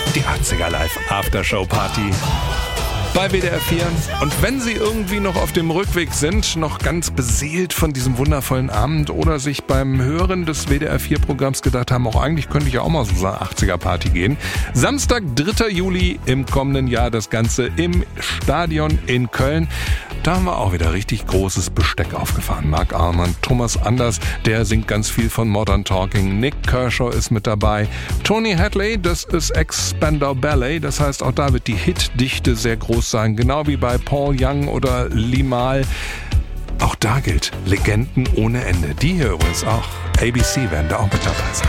Die 80er Live Aftershow Party bei WDR 4. Und wenn Sie irgendwie noch auf dem Rückweg sind, noch ganz beseelt von diesem wundervollen Abend oder sich beim Hören des WDR 4 Programms gedacht haben, auch eigentlich könnte ich ja auch mal so eine 80er Party gehen. Samstag, 3. Juli im kommenden Jahr, das Ganze im Stadion in Köln. Da haben wir auch wieder richtig großes Besteck aufgefahren. Mark Almond, Thomas Anders, der singt ganz viel von Modern Talking. Nick Kershaw ist mit dabei. Tony Hadley, das ist Ex-Spandau Ballet. Das heißt, auch da wird die Hitdichte sehr groß sein. Genau wie bei Paul Young oder Limahl. Auch da gilt, Legenden ohne Ende. Die hier übrigens auch. ABC werden da auch mit dabei sein.